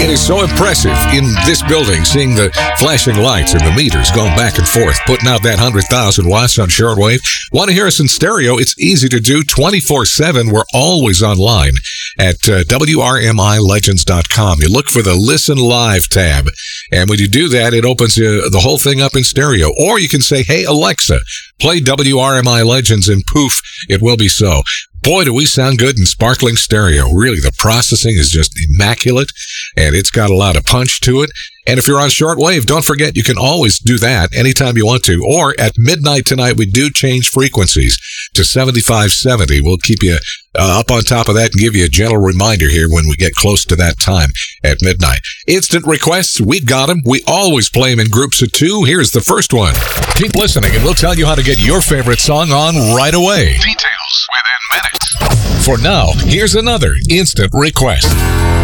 It is so impressive in this building, seeing the flashing lights and the meters going back and forth, putting out that 100,000 watts on shortwave. Want to hear us in stereo? It's easy to do 24/7. We're always online at WRMILegends.com. You look for the Listen Live tab, and when you do that, it opens the whole thing up in stereo. Or you can say, hey, Alexa, play WRMI Legends, and poof, it will be so. Boy, do we sound good in sparkling stereo. Really, the processing is just immaculate, and it's got a lot of punch to it. And if you're on shortwave, don't forget you can always do that anytime you want to. Or at midnight tonight, we do change frequencies to 7570. We'll keep you up on top of that and give you a gentle reminder here when we get close to that time at midnight. Instant requests, we've got them. We always play them in groups of 2. Here's the first one. Keep listening, and we'll tell you how to get your favorite song on right away. Details within minutes. For now, here's another instant request.